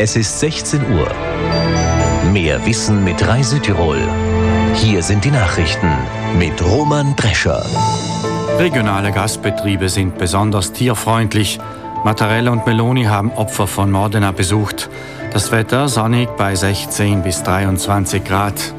Es ist 16 Uhr. Mehr Wissen mit Rai Südtirol. Hier sind die Nachrichten mit Roman Drescher. Regionale Gastbetriebe sind besonders tierfreundlich. Mattarella und Meloni haben Opfer von Modena besucht. Das Wetter sonnig bei 16 bis 23 Grad.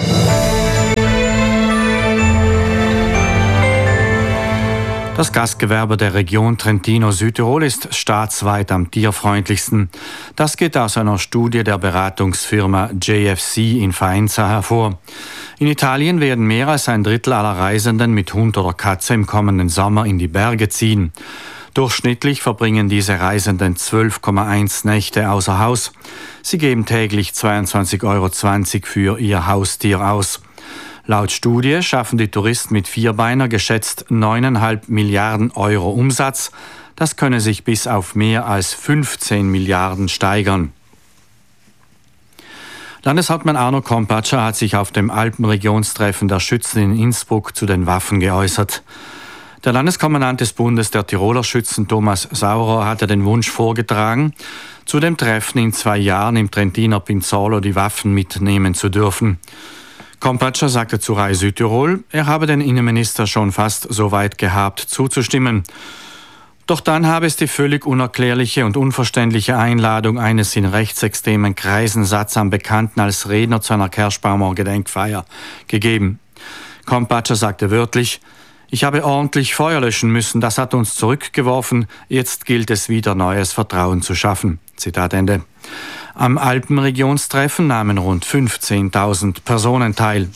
Das Gastgewerbe der Region Trentino-Südtirol ist staatsweit am tierfreundlichsten. Das geht aus einer Studie der Beratungsfirma JFC in Faenza hervor. In Italien werden mehr als ein Drittel aller Reisenden mit Hund oder Katze im kommenden Sommer in die Berge ziehen. Durchschnittlich verbringen diese Reisenden 12,1 Nächte außer Haus. Sie geben täglich 22,20 € für ihr Haustier aus. Laut Studie schaffen die Touristen mit Vierbeiner geschätzt 9,5 Milliarden € Umsatz. Das könne sich bis auf mehr als 15 Milliarden steigern. Landeshauptmann Arno Kompatscher hat sich auf dem Alpenregionstreffen der Schützen in Innsbruck zu den Waffen geäußert. Der Landeskommandant des Bundes der Tiroler Schützen, Thomas Saurer, hatte den Wunsch vorgetragen, zu dem Treffen in 2 Jahren im Trentiner Pinzolo die Waffen mitnehmen zu dürfen. Kompatscher sagte zu Rai Südtirol, er habe den Innenminister schon fast so weit gehabt, zuzustimmen. Doch dann habe es die völlig unerklärliche und unverständliche Einladung eines in rechtsextremen Kreisen sattsam Bekannten als Redner zu einer Kerschbaumer Gedenkfeier gegeben. Kompatscher sagte wörtlich, ich habe ordentlich Feuer löschen müssen, das hat uns zurückgeworfen, jetzt gilt es wieder neues Vertrauen zu schaffen. Zitat Ende. Am Alpenregionstreffen nahmen rund 15.000 Personen teil.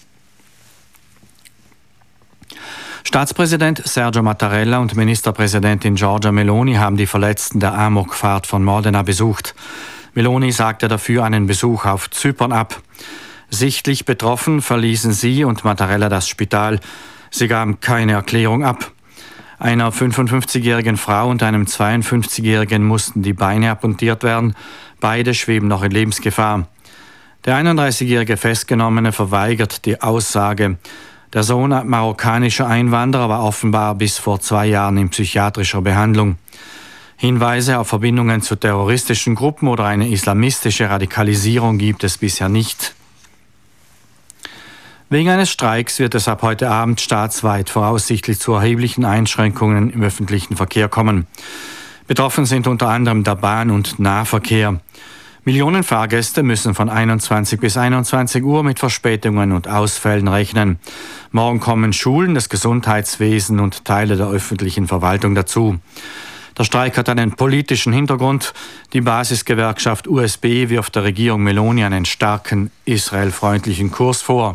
Staatspräsident Sergio Mattarella und Ministerpräsidentin Giorgia Meloni haben die Verletzten der Amokfahrt von Modena besucht. Meloni sagte dafür einen Besuch auf Zypern ab. Sichtlich betroffen verließen sie und Mattarella das Spital. Sie gaben keine Erklärung ab. Einer 55-jährigen Frau und einem 52-jährigen mussten die Beine amputiert werden. Beide schweben noch in Lebensgefahr. Der 31-jährige Festgenommene verweigert die Aussage. Der Sohn marokkanischer Einwanderer war offenbar bis vor 2 Jahren in psychiatrischer Behandlung. Hinweise auf Verbindungen zu terroristischen Gruppen oder eine islamistische Radikalisierung gibt es bisher nicht. Wegen eines Streiks wird es ab heute Abend staatsweit voraussichtlich zu erheblichen Einschränkungen im öffentlichen Verkehr kommen. Betroffen sind unter anderem der Bahn- und Nahverkehr. Millionen Fahrgäste müssen von 21 bis 21 Uhr mit Verspätungen und Ausfällen rechnen. Morgen kommen Schulen, das Gesundheitswesen und Teile der öffentlichen Verwaltung dazu. Der Streik hat einen politischen Hintergrund. Die Basisgewerkschaft USB wirft der Regierung Meloni einen starken israelfreundlichen Kurs vor.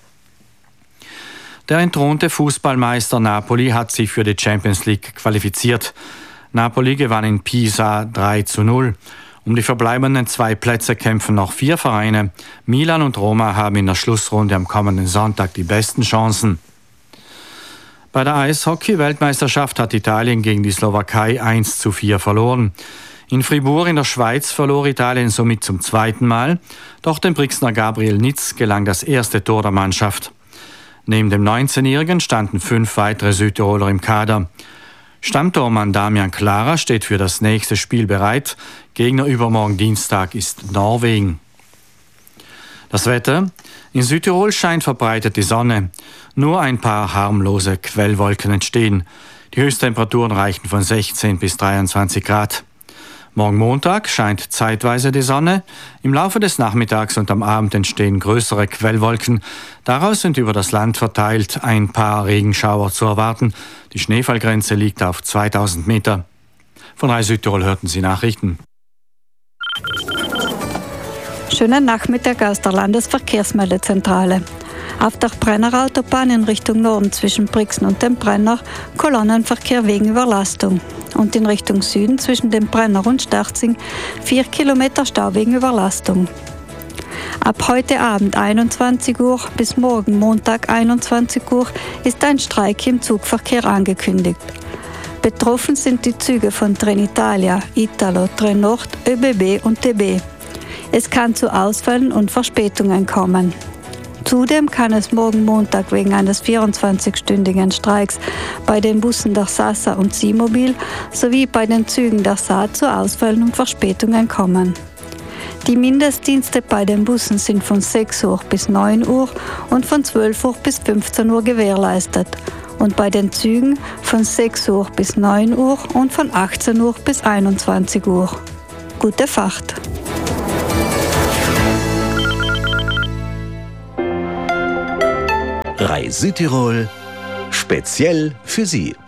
Der entthronte Fußballmeister Napoli hat sich für die Champions League qualifiziert. Napoli gewann in Pisa 3:0. Um die verbleibenden 2 Plätze kämpfen noch 4 Vereine. Milan und Roma haben in der Schlussrunde am kommenden Sonntag die besten Chancen. Bei der Eishockey-Weltmeisterschaft hat Italien gegen die Slowakei 1:4 verloren. In Fribourg in der Schweiz verlor Italien somit zum 2. Mal. Doch dem Brixner Gabriel Nitz gelang das erste Tor der Mannschaft. Neben dem 19-Jährigen standen 5 weitere Südtiroler im Kader. Stammtormann Damian Klara steht für das nächste Spiel bereit. Gegner übermorgen Dienstag ist Norwegen. Das Wetter. In Südtirol scheint verbreitet die Sonne. Nur ein paar harmlose Quellwolken entstehen. Die Höchsttemperaturen reichen von 16 bis 23 Grad. Morgen Montag scheint zeitweise die Sonne. Im Laufe des Nachmittags und am Abend entstehen größere Quellwolken. Daraus sind über das Land verteilt ein paar Regenschauer zu erwarten. Die Schneefallgrenze liegt auf 2000 Meter. Von Rai Südtirol hörten Sie Nachrichten. Schönen Nachmittag aus der Landesverkehrsmeldezentrale. Auf der Brennerautobahn in Richtung Norden zwischen Brixen und dem Brenner Kolonnenverkehr wegen Überlastung. Und in Richtung Süden zwischen dem Brenner und Sterzing 4 Kilometer Stau wegen Überlastung. Ab heute Abend 21 Uhr bis morgen Montag 21 Uhr ist ein Streik im Zugverkehr angekündigt. Betroffen sind die Züge von Trenitalia, Italo, Trenord, ÖBB und DB. Es kann zu Ausfällen und Verspätungen kommen. Zudem kann es morgen Montag wegen eines 24-stündigen Streiks bei den Bussen der Sasa und Simobil sowie bei den Zügen der Saat zu Ausfällen und Verspätungen kommen. Die Mindestdienste bei den Bussen sind von 6 Uhr bis 9 Uhr und von 12 Uhr bis 15 Uhr gewährleistet. Und bei den Zügen von 6 Uhr bis 9 Uhr und von 18 Uhr bis 21 Uhr. Gute Fahrt! Rai Südtirol, speziell für Sie.